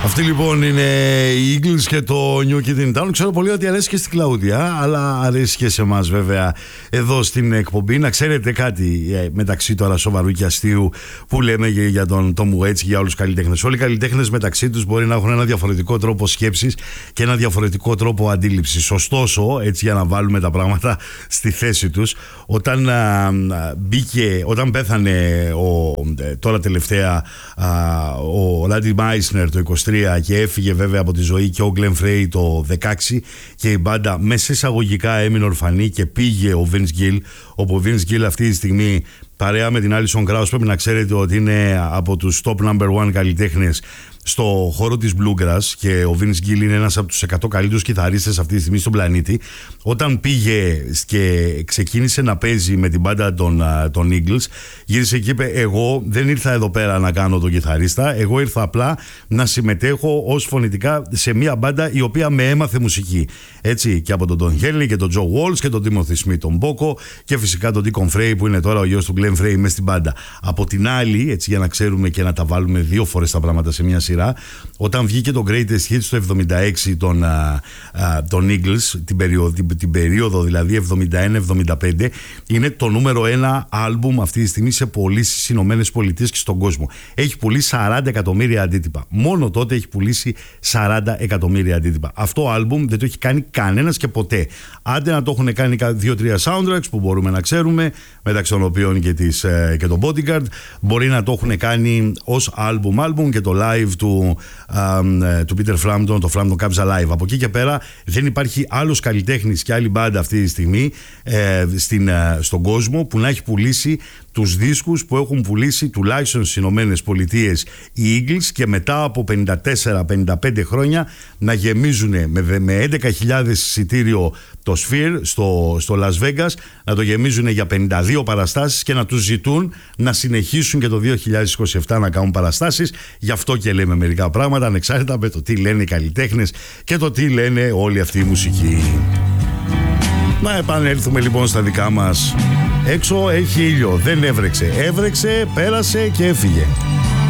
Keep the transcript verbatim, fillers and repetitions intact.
Αυτή λοιπόν είναι η Eagles και το New Kid in Town. Ξέρω πολύ ότι αρέσει και στην Κλαούδια, αλλά αρέσει και σε εμάς βέβαια εδώ στην εκπομπή. Να ξέρετε κάτι μεταξύ τώρα σοβαρού και αστείου που λέμε για τον Tom Waits και για όλους τους καλλιτέχνες. Όλοι οι καλλιτέχνες μεταξύ τους μπορεί να έχουν ένα διαφορετικό τρόπο σκέψης και ένα διαφορετικό τρόπο αντίληψης. Ωστόσο, έτσι για να βάλουμε τα πράγματα στη θέση τους, όταν α, μπήκε, όταν πέθανε ο, τώρα τελευταία α, ο Randy Meisner το είκοσι τρία και έφυγε βέβαια από τη ζωή και ο Glenn Frey το δεκαέξι και η μπάντα μέσα εισαγωγικά έμεινε ορφανή και πήγε ο Vince Gill, όπου ο Vince Gill αυτή τη στιγμή παρέα με την Alison Krauss πρέπει να ξέρετε ότι είναι από τους top number one καλλιτέχνες στο χώρο της Bluegrass και ο Vince Gill είναι ένας από τους εκατό καλύτερους κιθαρίστες αυτή τη στιγμή στον πλανήτη. Όταν πήγε και ξεκίνησε να παίζει με την μπάντα των, των Eagles, γύρισε και είπε: εγώ δεν ήρθα εδώ πέρα να κάνω τον κιθαρίστα, εγώ ήρθα απλά να συμμετέχω ως φωνητικά σε μια μπάντα η οποία με έμαθε μουσική. Έτσι, και από τον Don Henley και τον Joe Walsh και τον Timothy Smith τον Boko και φυσικά τον Deacon Frey που είναι τώρα ο γιος του Glenn Frey μες στην μπάντα. Από την άλλη, έτσι για να ξέρουμε και να τα βάλουμε δύο φορές τα πράγματα σε μια σειρά, όταν βγήκε το Greatest Hits το εβδομήντα έξι των, α, α, των Eagles, την περίοδο, την, την περίοδο δηλαδή εβδομήντα ένα εβδομήντα πέντε, είναι το νούμερο ένα άλμπουμ αυτή τη στιγμή σε πωλήσεις στις Ηνωμένες Πολιτείες και στον κόσμο. Έχει πουλήσει σαράντα εκατομμύρια αντίτυπα. Μόνο τότε έχει πουλήσει σαράντα εκατομμύρια αντίτυπα. Αυτό άλμπουμ δεν το έχει κάνει κανένας και ποτέ. Άντε να το έχουν κάνει δύο-τρία soundtracks που μπορούμε να ξέρουμε, μεταξύ των οποίων και, της, ε, και το Bodyguard. Μπορεί να το έχουν κάνει ως άλμπουμ άλμπουμ και το live του, α, του Peter Frampton, το Frampton Comes Alive. Από εκεί και πέρα δεν υπάρχει άλλος καλλιτέχνης και άλλη μπάντα αυτή τη στιγμή ε, στην, ε, στον κόσμο που να έχει πουλήσει τους δίσκους που έχουν πουλήσει τουλάχιστον στις Ηνωμένες Πολιτείες οι Eagles και μετά από πενήντα τέσσερα πενήντα πέντε χρόνια να γεμίζουν με, με έντεκα χιλιάδες εισιτήριο το Sphere στο, στο Las Vegas, να το γεμίζουν για πενήντα δύο παραστάσεις και να τους ζητούν να συνεχίσουν και το δύο χιλιάδες είκοσι επτά να κάνουν παραστάσεις. Γι' αυτό και λέμε μερικά πράγματα ανεξάρτητα με το τι λένε οι καλλιτέχνες και το τι λένε όλη αυτή η μουσική. Να επανέλθουμε λοιπόν στα δικά μας. Έξω έχει ήλιο, δεν έβρεξε. Έβρεξε, πέρασε και έφυγε.